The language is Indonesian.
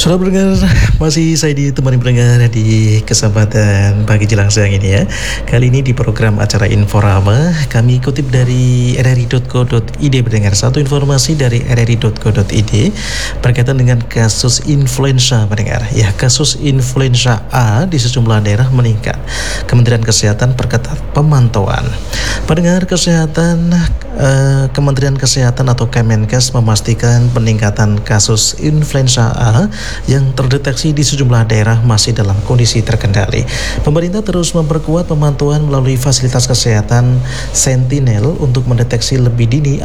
Sudah pendengar, masih saya ditemani pendengar di kesempatan pagi jelang siang ini ya. Kali ini di program acara Inforama, kami kutip dari rri.co.id pendengar. Satu informasi dari rri.co.id berkaitan dengan kasus influenza pendengar. Ya, kasus influenza A di sejumlah daerah meningkat. Kementerian Kesehatan perketat pemantauan. Pendengar Kementerian Kesehatan atau Kemenkes memastikan peningkatan kasus influenza A yang terdeteksi di sejumlah daerah masih dalam kondisi terkendali. Pemerintah terus memperkuat pemantauan melalui fasilitas kesehatan Sentinel untuk mendeteksi lebih dini